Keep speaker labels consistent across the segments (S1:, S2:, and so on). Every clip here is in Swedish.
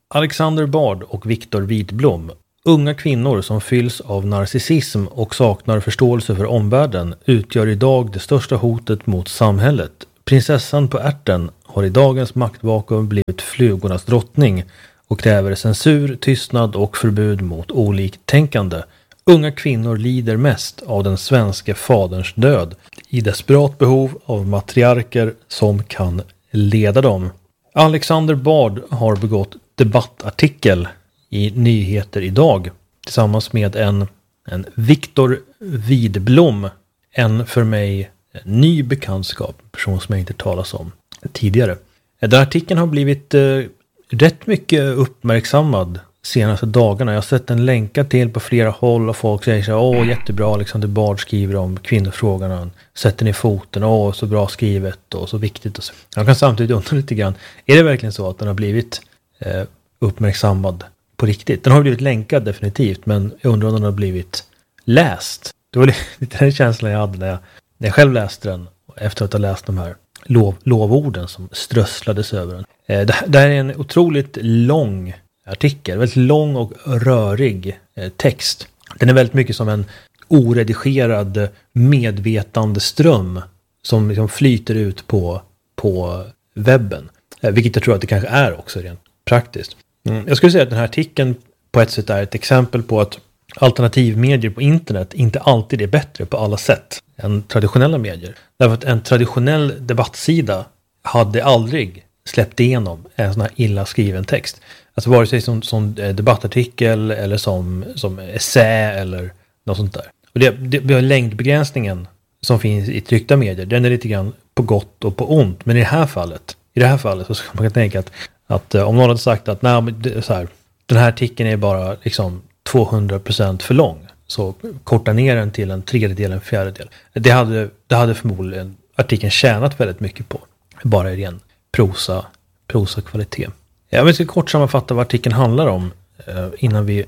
S1: Alexander Bard och Viktor Widblom. Unga kvinnor som fylls av narcissism och saknar förståelse för omvärlden utgör idag det största hotet mot samhället. Prinsessan på ärten har i dagens maktvakuum blivit flugornas drottning och kräver censur, tystnad och förbud mot oliktänkande. Unga kvinnor lider mest av den svenska faderns död i desperat behov av matriarker som kan leda dem. Alexander Bard har begått debattartikel i Nyheter idag tillsammans med en Viktor Widblom, en för mig ny bekantskap, person som jag inte talas om tidigare. Den artikeln har blivit rätt mycket uppmärksammad senaste dagarna. Jag har sett den länkad till på flera håll och folk säger så här, jättebra, Alexander Bard skriver om kvinnofrågan, han sätter ner foten, så bra skrivet och så viktigt. Och så. Jag kan samtidigt undra lite grann, är det verkligen så att den har blivit uppmärksammad på riktigt? Den har blivit länkad definitivt, men jag undrar om den har blivit läst. Det var lite den känslan jag hade när jag själv läste den, efter att ha läst de här lovorden som strösslades över den. Det här är en otroligt lång artikel, väldigt lång och rörig text. Den är väldigt mycket som en oredigerad medvetandeström som liksom flyter ut på webben. Vilket jag tror att det kanske är också rent praktiskt. Jag skulle säga att den här artikeln på ett sätt är ett exempel på att alternativmedier på internet inte alltid är bättre på alla sätt än traditionella medier. Därför att en traditionell debattsida hade aldrig släppt igenom en sån här illa skriven text. Alltså vare sig som debattartikel eller som essä eller något sånt där. Och det har längdbegränsningen som finns i tryckta medier. Den är lite grann på gott och på ont. Men i det här fallet så ska man tänka att om någon hade sagt att den här artikeln är bara liksom 200% för lång, så korta ner den till en tredjedel, en fjärdedel. Det hade förmodligen artikeln tjänat väldigt mycket på. Bara i ren prosa-kvalitet. Jag ska kort sammanfatta vad artikeln handlar om innan vi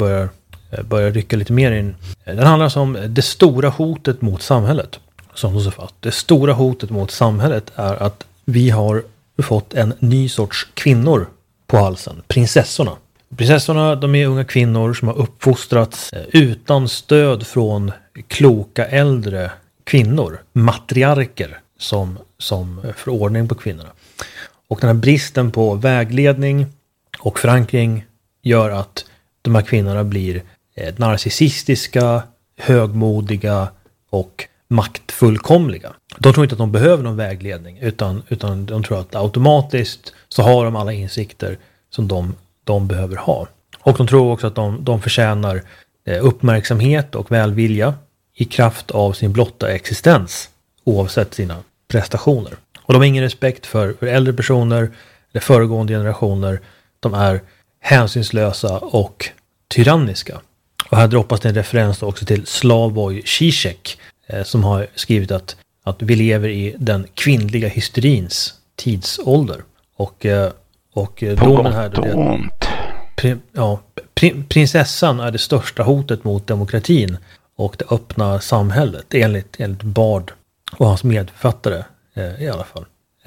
S1: börjar rycka lite mer in. Den handlar om det stora hotet mot samhället. Som de så fast. Det stora hotet mot samhället är att vi har fått en ny sorts kvinnor på halsen. Prinsessorna. Prinsessorna, de är unga kvinnor som har uppfostrats utan stöd från kloka äldre kvinnor. Matriarker som får ordning på kvinnorna. Och den här bristen på vägledning och förankring gör att de här kvinnorna blir narcissistiska, högmodiga och maktfullkomliga. De tror inte att de behöver någon vägledning utan de tror att automatiskt så har de alla insikter som de behöver ha. Och de tror också att de förtjänar uppmärksamhet och välvilja i kraft av sin blotta existens oavsett sina prestationer. Och de har ingen respekt för äldre personer eller föregående generationer. De är hänsynslösa och tyranniska. Och här droppas det en referens också till Slavoj Žižek som har skrivit att vi lever i den kvinnliga hysterins tidsålder. Och domen här... prinsessan är det största hotet mot demokratin och det öppna samhället enligt Bard och hans medförfattare i alla fall.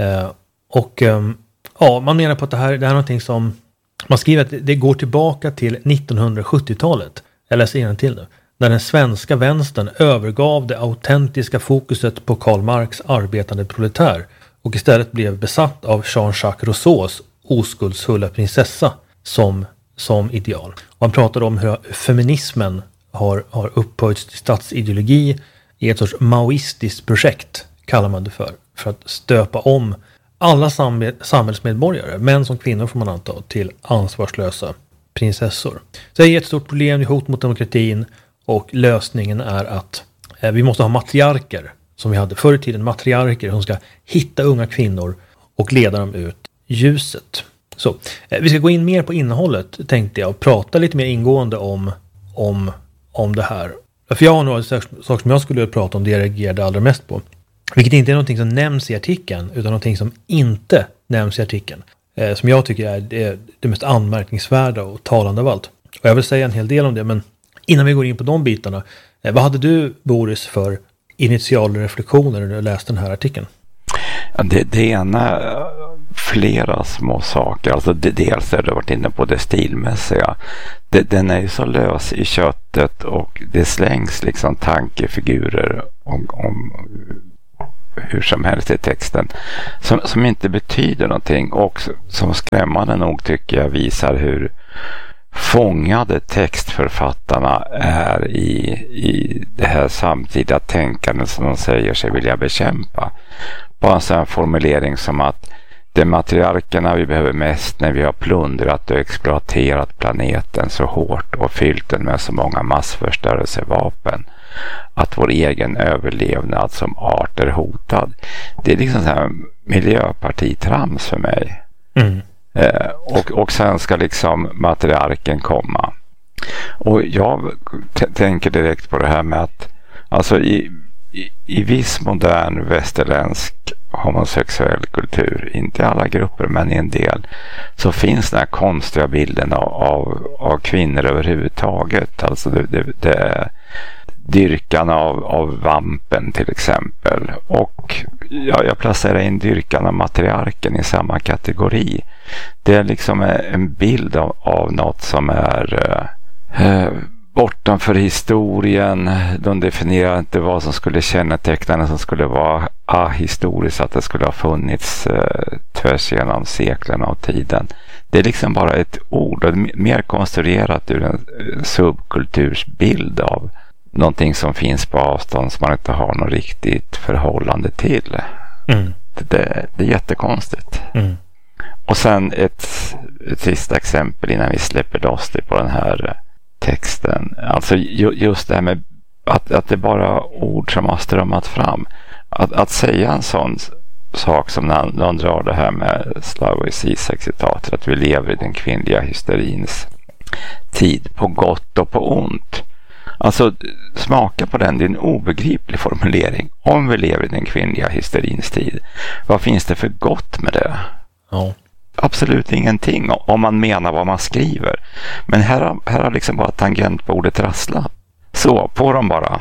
S1: Man menar på att det här är någonting som man skriver att det går tillbaka till 1970-talet. Jag läser innantill nu. När den svenska vänstern övergav det autentiska fokuset på Karl Marx arbetande proletär och istället blev besatt av Jean-Jacques Rousseaus oskuldsfulla prinsessa som ideal. Och han pratade om hur feminismen har upphöjts till statsideologi i ett sorts maoistiskt projekt, kallar man det för att stöpa om alla samhällsmedborgare, män som kvinnor får man anta, till ansvarslösa prinsessor. Så det är ett stort problem, det är hot mot demokratin och lösningen är att vi måste ha matriarker som vi hade förr i tiden, matriarker som ska hitta unga kvinnor och leda dem ut ljuset. Så, vi ska gå in mer på innehållet tänkte jag och prata lite mer ingående om det här. För jag har några saker som jag skulle prata om det jag reagerade allra mest på. Vilket inte är någonting som nämns i artikeln utan någonting som inte nämns i artikeln. Som jag tycker är det mest anmärkningsvärda och talande av allt. Och jag vill säga en hel del om det, men innan vi går in på de bitarna. Vad hade du, Boris, för initiala reflektioner när du läste den här artikeln?
S2: Ja, det ena flera små saker. Alltså dels är det varit inne på det stilmässiga. Den är ju så lös i köttet och det slängs liksom tankefigurer om hur som helst i texten som inte betyder någonting och som skrämmande nog tycker jag visar hur fångade textförfattarna är i det här samtida tänkandet som de säger sig vilja bekämpa. Bara en sån formulering som att det är matriarkerna vi behöver mest när vi har plundrat och exploaterat planeten så hårt och fyllt den med så många massförstörelsevapen att vår egen överlevnad som art är hotad. Det är liksom så här miljöpartitrams för mig. Och sen ska liksom matriarken komma. Och jag tänker direkt på det här med att alltså i viss modern västerländsk homosexuell kultur, inte i alla grupper men i en del, så finns den här konstiga bilden av kvinnor överhuvudtaget. Alltså det är dyrkan av vampen till exempel. Och jag placerar in dyrkan av matriarken i samma kategori. Det är liksom en bild av något som är bortanför historien. De definierar inte vad som skulle känneteckna den som skulle vara ahistoriskt, att det skulle ha funnits tvärs genom seklerna och tiden. Det är liksom bara ett ord och mer konstruerat ur en subkultursbild av någonting som finns på avstånd som man inte har något riktigt förhållande till. Det är jättekonstigt. Och sen ett sista exempel innan vi släpper loss det på den här texten. Alltså just det här med att det är bara ord som har strömmat fram. Att säga en sån sak som när någon drar det här med Slavoj Zizek-citatet, att vi lever i den kvinnliga hysterins tid på gott och på ont. Alltså smaka på den, det är en obegriplig formulering. Om vi lever i den kvinnliga hysterins tid, vad finns det för gott med det?
S1: Ja.
S2: Absolut ingenting om man menar vad man skriver. Men här har liksom bara tangent på ordet rassla. Så, på dem bara.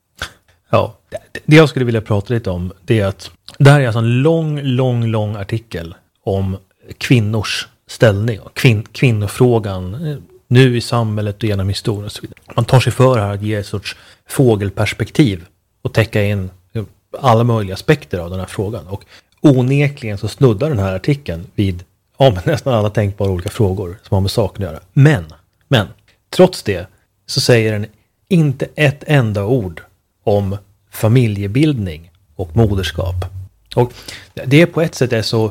S1: Ja, det jag skulle vilja prata lite om, det är att det här är alltså en lång artikel om kvinnors ställning och kvinnofrågan nu i samhället och genom historien och så vidare. Man tar sig för här att ge ett sorts fågelperspektiv och täcka in alla möjliga aspekter av den här frågan. Och onekligen så snuddar den här artikeln vid nästan alla tänkbara olika frågor som har med saken att göra. Men trots det så säger den inte ett enda ord om familjebildning och moderskap. Och det är på ett sätt är så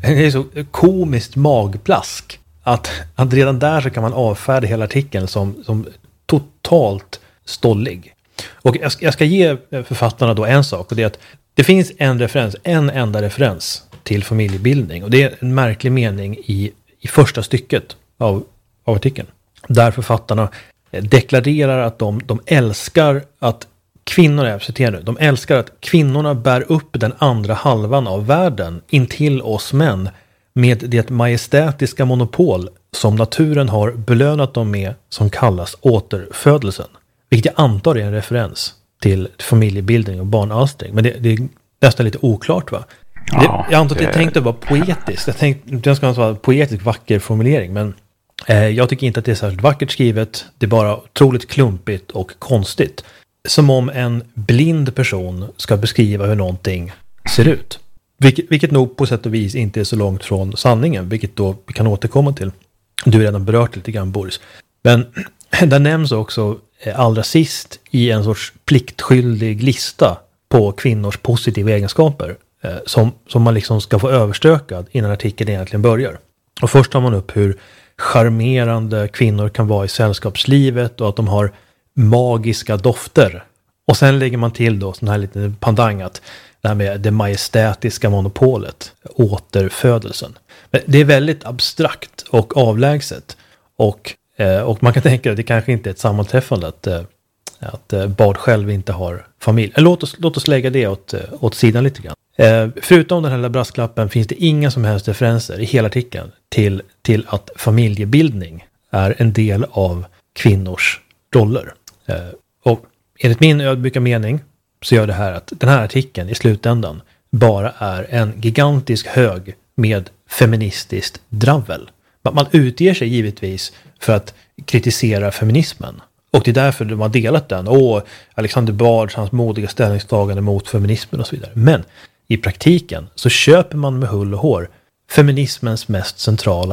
S1: komiskt magplask att redan där så kan man avfärda hela artikeln som totalt stollig. Och jag ska ge författarna då en sak, och det är att det finns en enda referens till familjebildning, och det är en märklig mening i första stycket av artikeln, där författarna deklarerar att de älskar att de älskar att kvinnorna bär upp den andra halvan av världen intill oss män med det majestätiska monopol som naturen har belönat dem med, som kallas återfödelsen. Vilket jag antar är en referens till familjebildning och barnalstring. Men det är nästan lite oklart, va?
S2: Ja,
S1: jag antar att det tänkte vara poetiskt. Jag tänkte att det ska vara en poetisk vacker formulering, men jag tycker inte att det är särskilt vackert skrivet. Det är bara otroligt klumpigt och konstigt. Som om en blind person ska beskriva hur någonting ser ut. Vilket nog på sätt och vis inte är så långt från sanningen, vilket då vi kan återkomma till. Du har redan berört lite grann, Boris. Men där nämns också allra sist i en sorts pliktskyldig lista på kvinnors positiva egenskaper som man liksom ska få överstökad innan artikeln egentligen börjar. Och först tar man upp hur charmerande kvinnor kan vara i sällskapslivet och att de har magiska dofter. Och sen lägger man till då sån här liten pandang att det här med det majestätiska monopolet, återfödelsen. Men det är väldigt abstrakt och avlägset. Och man kan tänka att det kanske inte är ett sammanträffande att Bard själv inte har familj. Låt oss lägga det åt sidan lite grann. Förutom den här brasklappen finns det inga som helst referenser i hela artikeln till att familjebildning är en del av kvinnors roller. Och enligt min ödmjuka mening så gör det här att den här artikeln i slutändan bara är en gigantisk hög med feministiskt dravel. Man utger sig givetvis för att kritisera feminismen. Och det är därför de har delat den. Alexander Bards, hans modiga ställningstagande mot feminismen och så vidare. Men i praktiken så köper man med hull och hår feminismens mest centrala